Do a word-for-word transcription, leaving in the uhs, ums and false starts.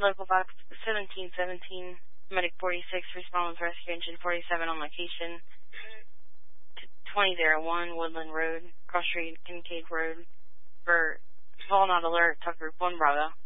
Local box seventeen seventeen, medic forty-six, respond with rescue engine forty-seven on location. twenty oh one, Woodland Road, Cross Street, Kincaid Road, for call not alert, Tuck Group one Bravo.